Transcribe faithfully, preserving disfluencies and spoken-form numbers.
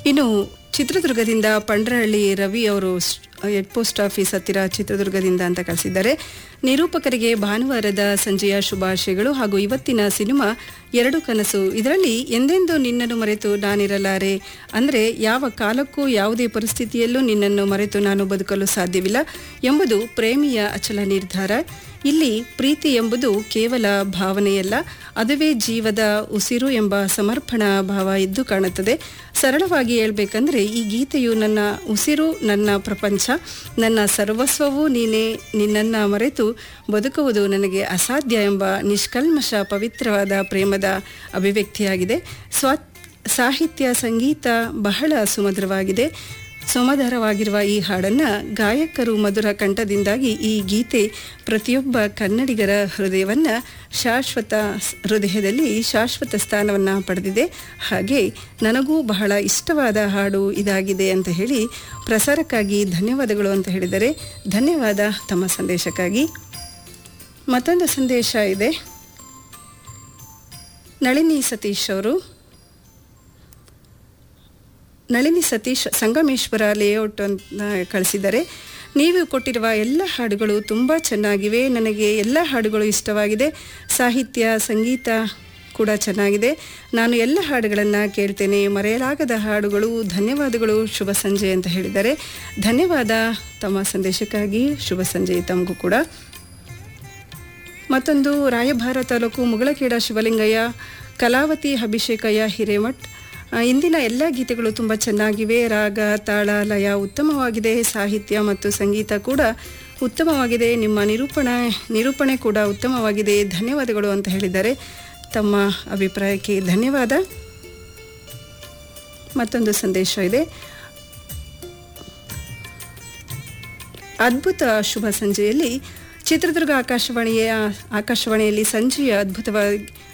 ಇನ್ನು ಚಿತ್ರದುರ್ಗದಿಂದ ಪಂಡ್ರಹಳ್ಳಿ ರವಿ ಅವರು ಹೆಡ್ ಪೋಸ್ಟ್ ಆಫೀಸ್ ಹತ್ತಿರ ಚಿತ್ರದುರ್ಗದಿಂದ ಅಂತ ಕಳಿಸಿದ್ದಾರೆ. ನಿರೂಪಕರಿಗೆ ಭಾನುವಾರದ ಸಂಜೆಯ ಶುಭಾಶಯಗಳು ಹಾಗೂ ಇವತ್ತಿನ ಸಿನಿಮಾ ಎರಡು ಕನಸು, ಇದರಲ್ಲಿ ಎಂದೆಂದೂ ನಿನ್ನನ್ನು ಮರೆತು ನಾನಿರಲಾರೆ, ಅಂದರೆ ಯಾವ ಕಾಲಕ್ಕೂ ಯಾವುದೇ ಪರಿಸ್ಥಿತಿಯಲ್ಲೂ ನಿನ್ನನ್ನು ಮರೆತು ನಾನು ಬದುಕಲು ಸಾಧ್ಯವಿಲ್ಲ ಎಂಬುದು ಪ್ರೇಮಿಯ ಅಚಲ ನಿರ್ಧಾರ. ಇಲ್ಲಿ ಪ್ರೀತಿ ಎಂಬುದು ಕೇವಲ ಭಾವನೆಯಲ್ಲ, ಅದುವೇ ಜೀವದ ಉಸಿರು ಎಂಬ ಸಮರ್ಪಣಾ ಭಾವ ಎದ್ದು ಕಾಣುತ್ತದೆ. ಸರಳವಾಗಿ ಹೇಳ್ಬೇಕಂದ್ರೆ ಈ ಗೀತೆಯು ನನ್ನ ಉಸಿರು, ನನ್ನ ಪ್ರಪಂಚ, ನನ್ನ ಸರ್ವಸ್ವವೂ ನೀನೇ, ನಿನ್ನನ್ನು ಮರೆತು ಬದುಕುವುದು ನನಗೆ ಅಸಾಧ್ಯ ಎಂಬ ನಿಷ್ಕಲ್ಮಶ ಪವಿತ್ರವಾದ ಪ್ರೇಮದ ಅಭಿವ್ಯಕ್ತಿಯಾಗಿದೆ. ಸ್ವ ಸಾಹಿತ್ಯ ಸಂಗೀತ ಬಹಳ ಸುಮಧುರವಾಗಿದೆ. ಸುಮಧುರವಾಗಿರುವ ಈ ಹಾಡನ್ನು ಗಾಯಕರು ಮಧುರ ಕಂಠದಿಂದಾಗಿ ಈ ಗೀತೆ ಪ್ರತಿಯೊಬ್ಬ ಕನ್ನಡಿಗರ ಹೃದಯವನ್ನು ಶಾಶ್ವತ ಹೃದಯದಲ್ಲಿ ಶಾಶ್ವತ ಸ್ಥಾನವನ್ನು ಪಡೆದಿದೆ. ಹಾಗೆ ನನಗೂ ಬಹಳ ಇಷ್ಟವಾದ ಹಾಡು ಇದಾಗಿದೆ ಅಂತ ಹೇಳಿ ಪ್ರಸಾರಕ್ಕಾಗಿ ಧನ್ಯವಾದಗಳು ಅಂತ ಹೇಳಿದರೆ, ಧನ್ಯವಾದ ತಮ್ಮ ಸಂದೇಶಕ್ಕಾಗಿ. ಮತ್ತೊಂದು ಸಂದೇಶ ಇದೆ. ನಳಿನಿ ಸತೀಶ್ ಅವರು, ನಳಿನಿ ಸತೀಶ್ ಸಂಗಮೇಶ್ವರ ಲೇಔಟ್ ಅಂತ ಕಳಿಸಿದ್ದಾರೆ. ನೀವು ಕೊಟ್ಟಿರುವ ಎಲ್ಲ ಹಾಡುಗಳು ತುಂಬ ಚೆನ್ನಾಗಿವೆ, ನನಗೆ ಎಲ್ಲ ಹಾಡುಗಳು ಇಷ್ಟವಾಗಿದೆ. ಸಾಹಿತ್ಯ ಸಂಗೀತ ಕೂಡ ಚೆನ್ನಾಗಿದೆ. ನಾನು ಎಲ್ಲ ಹಾಡುಗಳನ್ನು ಕೇಳ್ತೇನೆ, ಮರೆಯಲಾಗದ ಹಾಡುಗಳು. ಧನ್ಯವಾದಗಳು, ಶುಭ ಸಂಜೆ ಅಂತ ಹೇಳಿದ್ದಾರೆ. ಧನ್ಯವಾದ ತಮ್ಮ ಸಂದೇಶಕ್ಕಾಗಿ. ಶುಭ ಸಂಜೆ ತಮಗೂ ಕೂಡ. ಮತ್ತೊಂದು ರಾಯಭಾರ ತಾಲೂಕು ಮುಗಳಖೇಡ ಶಿವಲಿಂಗಯ್ಯ, ಕಲಾವತಿ ಅಭಿಷೇಕಯ್ಯ ಹಿರೇಮಠ್, ಇಂದಿನ ಎಲ್ಲ ಗೀತೆಗಳು ತುಂಬ ಚೆನ್ನಾಗಿವೆ. ರಾಗ ತಾಳ ಲಯ ಉತ್ತಮವಾಗಿದೆ, ಸಾಹಿತ್ಯ ಮತ್ತು ಸಂಗೀತ ಕೂಡ ಉತ್ತಮವಾಗಿದೆ, ನಿಮ್ಮ ನಿರೂಪಣೆ ನಿರೂಪಣೆ ಕೂಡ ಉತ್ತಮವಾಗಿದೆ, ಧನ್ಯವಾದಗಳು ಅಂತ ಹೇಳಿದ್ದಾರೆ. ತಮ್ಮ ಅಭಿಪ್ರಾಯಕ್ಕೆ ಧನ್ಯವಾದ. ಮತ್ತೊಂದು ಸಂದೇಶ ಇದೆ. ಅದ್ಭುತ ಶುಭ ಸಂಜೆಯಲ್ಲಿ ಚಿತ್ರದುರ್ಗ ಆಕಾಶವಾಣಿಯ ಆಕಾಶವಾಣಿಯಲ್ಲಿ ಸಂಜೆಯ ಅದ್ಭುತವಾಗಿ